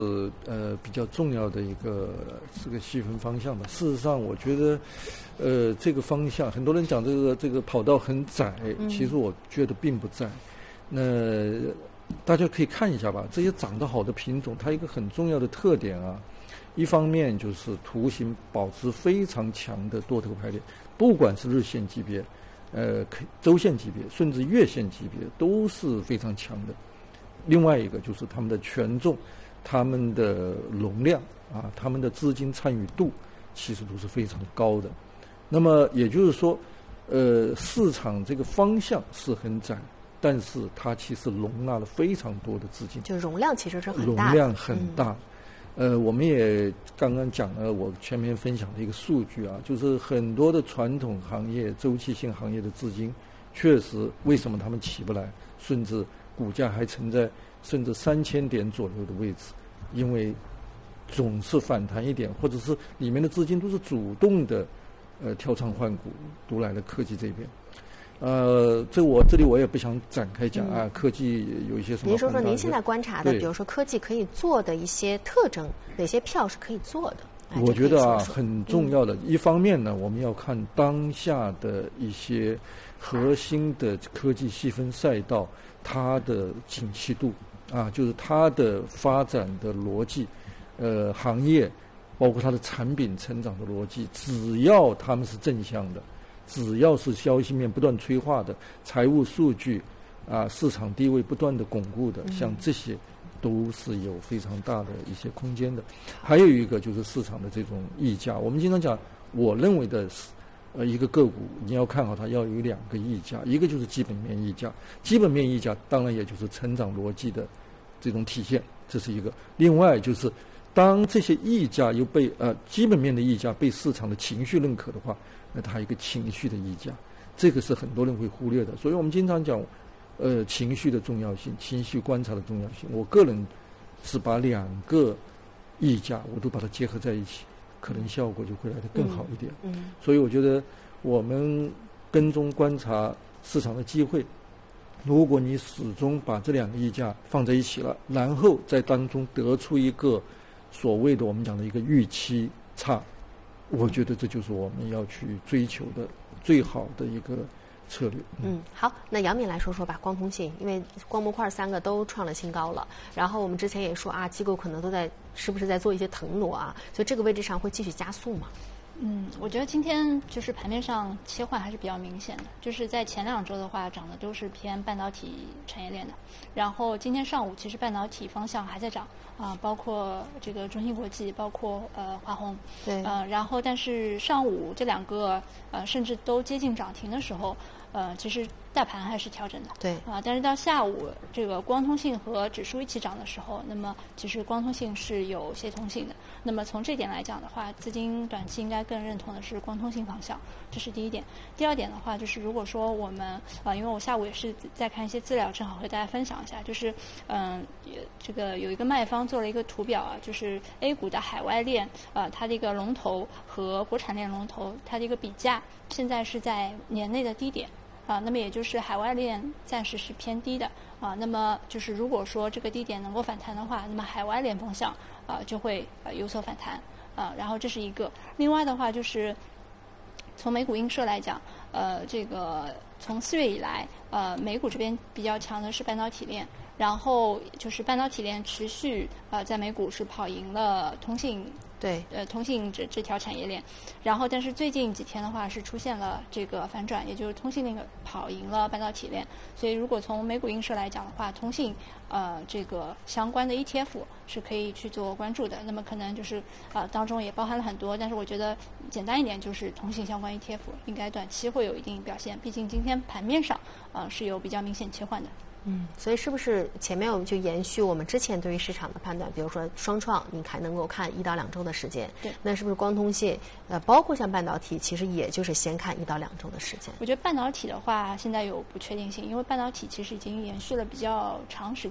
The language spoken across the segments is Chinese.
比较重要的一个这个细分方向吧。事实上，我觉得，这个方向很多人讲这个跑道很窄，其实我觉得并不窄。那大家可以看一下吧，这些长得好的品种，它一个很重要的特点啊，一方面就是图形保持非常强的多头排列，不管是日线级别、周线级别，甚至月线级别都是非常强的。另外一个就是它们的权重、它们的容量啊、它们的资金参与度，其实都是非常高的。那么也就是说，市场这个方向是很窄，但是它其实容纳了非常多的资金， 就容量其实是很大的， 容量很大。我们也刚刚讲了，我前面分享的一个数据啊，就是很多的传统行业、周期性行业的资金，确实为什么他们起不来，甚至股价还存在甚至3000点左右的位置，因为总是反弹一点，或者是里面的资金都是主动的，跳仓换股，都来了科技这边。这里我也不想展开讲啊，科技有一些什么？ 您说说您现在观察的， 对， 比如说科技可以做的一些特征，哪些票是可以做的？ 我觉得啊，很重要的。一方面呢，我们要看当下的一些核心的科技细分赛道，它的景气度啊，就是它的发展的逻辑，行业，包括它的产品成长的逻辑，只要它们是正向的，只要是消息面不断催化的，财务数据啊，市场地位不断的巩固的，像这些都是有非常大的一些空间的。还有一个就是市场的这种溢价，我们经常讲，我认为的一个个股你要看好它，要有2个溢价，一个就是基本面溢价，基本面溢价当然也就是成长逻辑的这种体现，这是一个。另外就是当这些溢价又被基本面的溢价被市场的情绪认可的话，那它一个情绪的溢价，这个是很多人会忽略的。所以我们经常讲情绪的重要性，情绪观察的重要性。我个人是把2个溢价我都把它结合在一起，可能效果就会来得更好一点。所以我觉得我们跟踪观察市场的机会，如果你始终把这2个溢价放在一起了，然后在当中得出一个所谓的我们讲的一个预期差，我觉得这就是我们要去追求的最好的一个策略。 好，那杨敏来说说吧，光通信，因为光模块3个都创了新高了，然后我们之前也说啊，机构可能都是不是在做一些腾挪啊，所以这个位置上会继续加速吗？ 我觉得今天就是盘面上切换还是比较明显的，就是在前2周的话涨的都是偏半导体产业链的，然后今天上午其实半导体方向还在涨啊，包括这个中芯国际，包括华虹， 对， 然后但是上午这2个甚至都接近涨停的时候，其实大盘还是调整的， 对但是到下午这个光通信和指数一起涨的时候，那么其实光通信是有协同性的。那么从这点来讲的话，资金短期应该更认同的是光通信方向，这是第一点。第二点的话，就是如果说我们因为我下午也是在看一些资料，正好和大家分享一下，就是这个有一个卖方做了一个图表啊，就是 A 股的海外链它的一个龙头和国产链龙头它的一个比价，现在是在年内的低点。那么也就是海外链暂时是偏低的那么就是如果说这个低点能够反弹的话，那么海外链方向就会有所反弹然后这是一个。另外的话就是从美股映射来讲，这个从4月以来，美股这边比较强的是半导体链，然后就是半导体链持续在美股是跑赢了通信。 对， 通信这条产业链，然后但是最近几天的话是出现了这个反转，也就是通信那个跑赢了半导体链，所以如果从美股映射来讲的话，通信这个相关的 ETF 是可以去做关注的。那么可能就是当中也包含了很多，但是我觉得简单一点就是通信相关 ETF 应该短期会有一定表现，毕竟今天盘面上是有比较明显切换的。 所以是不是前面我们就延续我们之前对于市场的判断，比如说双创，你还能够看1到2周的时间， 对， 那是不是光通信，包括像半导体，其实也就是先看1到2周的时间？ 我觉得半导体的话，现在有不确定性，因为半导体其实已经延续了比较长时间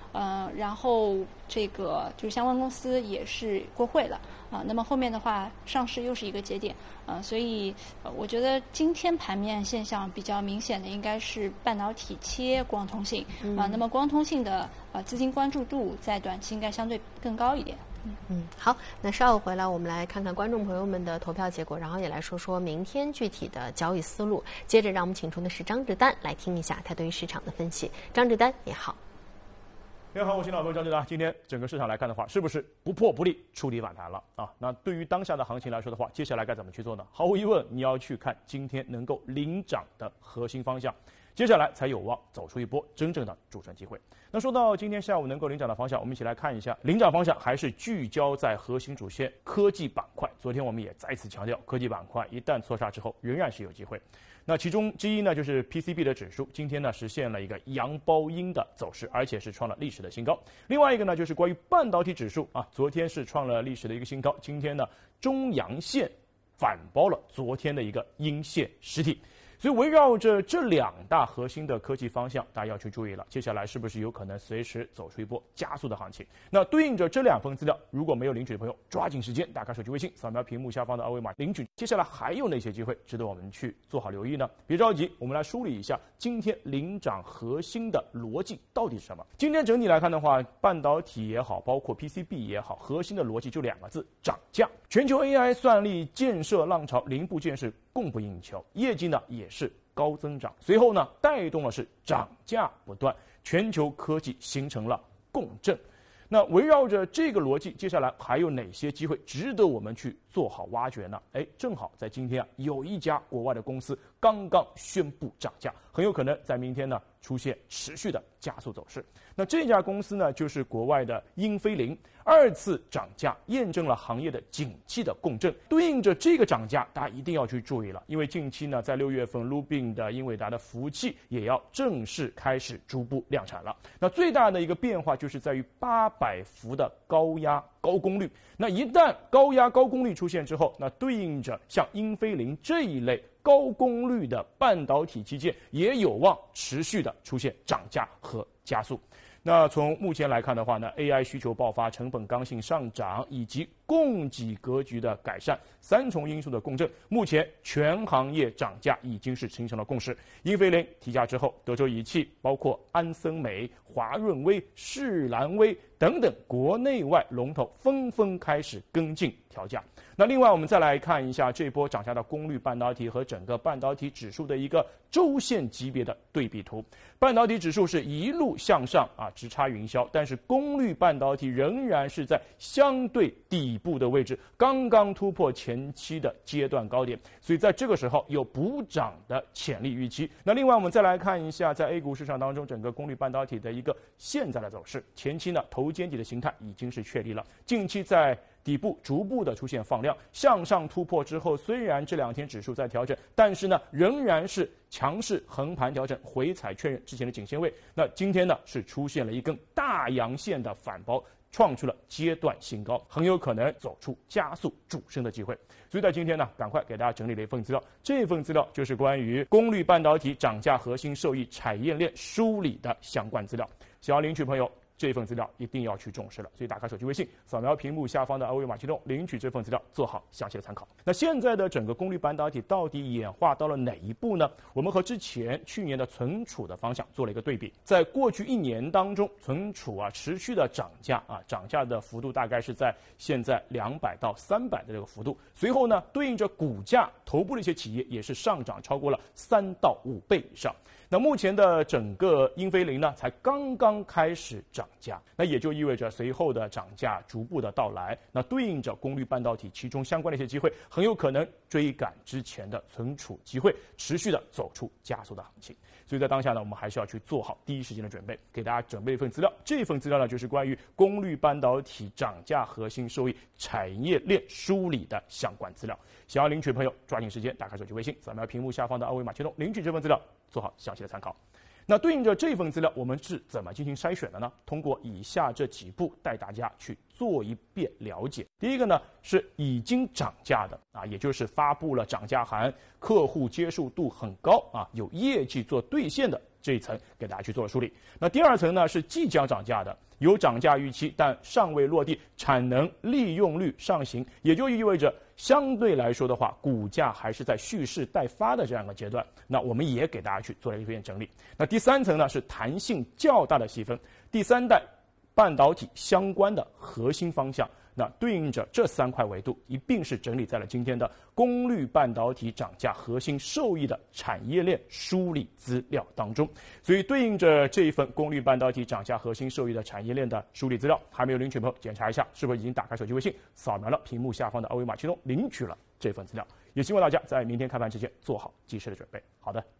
然后这个就是相关公司也是过会了那么后面的话上市又是一个节点所以我觉得今天盘面现象比较明显的应该是半导体切光通信那么光通信的资金关注度在短期应该相对更高一点。 好，那稍后回来我们来看看观众朋友们的投票结果，然后也来说说明天具体的交易思路。接着让我们请出的是张志丹来听一下他对于市场的分析。张志丹你好。 你好，我是老朋友张志丹。今天整个市场来看的话，是不是不破不立，触底反弹了啊？那对于当下的行情来说的话，接下来该怎么去做呢？毫无疑问，你要去看今天能够领涨的核心方向，接下来才有望走出一波真正的主升机会。那说到今天下午能够领涨的方向，我们一起来看一下，领涨方向还是聚焦在核心主线科技板块。昨天我们也再次强调，科技板块一旦错杀之后，仍然是有机会。那其中之一呢，就是 PCB 的指数，今天呢实现了一个阳包阴的走势，而且是创了历史的新高。另外一个呢，就是关于半导体指数啊，昨天是创了历史的一个新高，今天呢中阳线反包了昨天的一个阴线实体。所以围绕着这两大核心的科技方向，大家要去注意了。接下来是不是有可能随时走出一波加速的行情？那对应着这两份资料，如果没有领取的朋友，抓紧时间打开手机微信，扫描屏幕下方的二维码领取。接下来还有哪些机会值得我们去做好留意呢？别着急，我们来梳理一下今天领涨核心的逻辑到底是什么。今天整体来看的话，半导体也好，包括 PCB 也好，核心的逻辑就两个字：涨价。全球 AI 算力建设浪潮，零部件是供不应求，业绩呢也是高增长，随后呢带动了是涨价不断，全球科技形成了共振。那围绕着这个逻辑，接下来还有哪些机会值得我们去做好挖掘呢？正好在今天有一家国外的公司刚刚宣布涨价，很有可能在明天呢出现持续的加速走势。那这家公司呢，就是国外的英飞凌，二次涨价验证了行业的景气的共振。对应着这个涨价，大家一定要去注意了，因为近期呢，在6月份，Rubin的英伟达的服务器也要正式开始逐步量产了。那最大的一个变化就是在于800伏的高压高功率。那一旦高压高功率出现之后，那对应着像英飞凌这一类高功率的半导体基建也有望持续的出现涨价和加速。那从目前来看的话呢 ，AI 需求爆发、成本刚性上涨以及供给格局的改善三重因素的共振，目前全行业涨价已经是形成了共识。英飞凌提价之后，德州仪器、包括安森美、华润微、世兰微等等国内外龙头纷纷开始跟进调价。那另外我们再来看一下这波涨价的功率半导体和整个半导体指数的一个周线级别的对比图。半导体指数是一路向上直插云霄，但是功率半导体仍然是在相对底部的位置，刚刚突破前期的阶段高点，所以在这个时候有补涨的潜力预期。那另外我们再来看一下在 A 股市场当中整个功率半导体的一个现在的走势。前期呢头肩底的形态已经是确立了，近期在底部逐步的出现放量，向上突破之后，虽然这2天指数在调整，但是呢仍然是强势横盘调整，回踩确认之前的颈线位。那今天呢是出现了一根大阳线的反包，创出了阶段新高，很有可能走出加速主升的机会。所以在今天呢，赶快给大家整理了一份资料，这份资料就是关于功率半导体涨价核心受益产业链梳理的相关资料。想要领取朋友，这份资料一定要去重视了，所以打开手机微信，扫描屏幕下方的二维码启动，领取这份资料，做好详细的参考。那现在的整个功率半导体到底演化到了哪一步呢？我们和去年的存储的方向做了一个对比，在过去1年当中，存储持续的涨价涨价的幅度大概是在现在200到300的这个幅度。随后呢，对应着股价，头部的一些企业也是上涨超过了3到5倍以上。那目前的整个英飞凌呢，才刚刚开始涨价，那也就意味着随后的涨价逐步的到来，那对应着功率半导体其中相关的一些机会，很有可能追赶之前的存储机会，持续的走出加速的行情。所以在当下呢，我们还是要去做好第一时间的准备，给大家准备一份资料。这份资料呢，就是关于功率半导体涨价核心受益产业链梳理的相关资料。想要领取的朋友，抓紧时间打开手机微信，扫描屏幕下方的二维码启动，领取这份资料，做好详细的参考。那对应着这份资料，我们是怎么进行筛选的呢？通过以下这几步带大家去做一遍了解。第一个呢是已经涨价的也就是发布了涨价函，客户接受度很高有业绩做兑现的这一层给大家去做了梳理。那第二层呢是即将涨价的，有涨价预期但尚未落地，产能利用率上行，也就意味着相对来说的话，股价还是在蓄势待发的这样一个阶段。那我们也给大家去做了一遍整理。那第三层呢是弹性较大的细分，第三代半导体相关的核心方向。那对应着这3块维度，一并是整理在了今天的功率半导体涨价核心受益的产业链梳理资料当中。所以对应着这一份功率半导体涨价核心受益的产业链的梳理资料，还没有领取朋友检查一下是否已经打开手机微信，扫描了屏幕下方的二维码，其中领取了这份资料。也希望大家在明天开盘之前做好及时的准备。好的。